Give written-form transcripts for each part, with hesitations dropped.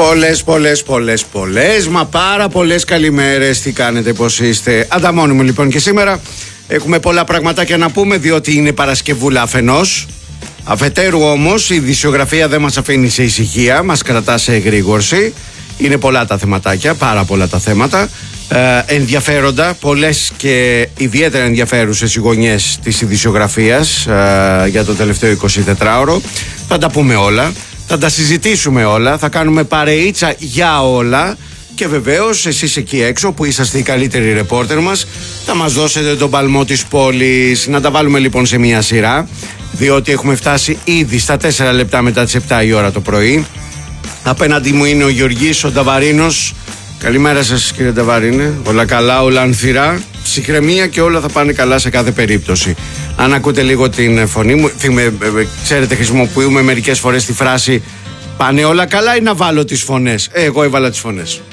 Πολλές, μα πάρα πολλές καλημέρες. Τι κάνετε, πώς είστε? Ανταμώνουμε λοιπόν και σήμερα. Έχουμε πολλά πραγματάκια να πούμε, διότι είναι Παρασκευούλα αφενός. Αφετέρου όμως η ειδησιογραφία δεν μας αφήνει σε ησυχία, μας κρατά σε εγρήγορση. Είναι πολλά τα θεματάκια, πάρα πολλά τα θέματα. Ενδιαφέροντα, πολλές και ιδιαίτερα ενδιαφέρουσες οι γωνιές της ειδησιογραφίας για το τελευταίο 24ωρο. Θα τα πούμε όλα. Θα τα συζητήσουμε όλα, θα κάνουμε παρεΐτσα για όλα και βεβαίως εσείς εκεί έξω που είσαστε οι καλύτεροι ρεπόρτερ μας θα μας δώσετε τον παλμό της πόλης. Να τα βάλουμε λοιπόν σε μια σειρά, διότι έχουμε φτάσει ήδη στα 4 λεπτά μετά τις 7 η ώρα το πρωί. Απέναντι μου είναι ο Γεωργής ο Νταβαρίνος. Καλημέρα σας κύριε Νταβαρίνε. Όλα καλά, όλα ανθυρά, ψυχραιμία και όλα θα πάνε καλά σε κάθε περίπτωση. Αν ακούτε λίγο την φωνή μου, ξέρετε, χρησιμοποιούμε μερικές φορές τη φράση πάνε όλα καλά ή να βάλω τις φωνές? Εγώ έβαλα τις φωνές.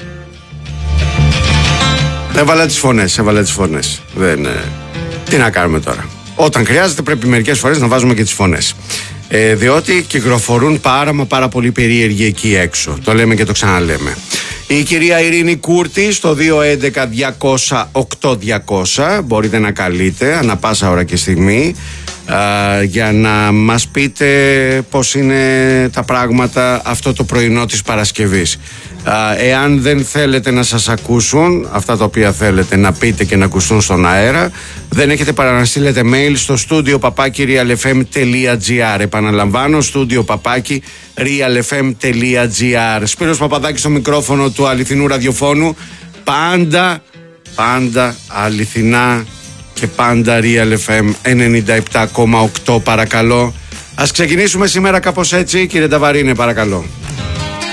Έβαλα τις φωνές. Τι να κάνουμε τώρα? Όταν χρειάζεται πρέπει μερικές φορές να βάζουμε και τις φωνές. Διότι κυκλοφορούν πάρα πολύ περίεργοι εκεί έξω. Το λέμε και το ξαναλέμε. Η κυρία Ειρήνη Κούρτη στο 211-200-8200 μπορείτε να καλείτε ανά πάσα ώρα και στιγμή για να μας πείτε πώς είναι τα πράγματα αυτό το πρωινό της Παρασκευής. Εάν δεν θέλετε να σας ακούσουν αυτά τα οποία θέλετε να πείτε και να ακουστούν στον αέρα, δεν έχετε παρά να στείλετε mail στο studio@realfm.gr. Επαναλαμβάνω, studio@realfm.gr. Σπύρος Παπαδάκης στο μικρόφωνο του αληθινού ραδιοφώνου. Πάντα αληθινά και πάντα Real FM 97,8 παρακαλώ. Ας ξεκινήσουμε σήμερα κάπως έτσι, κύριε Νταβαρίνε, παρακαλώ.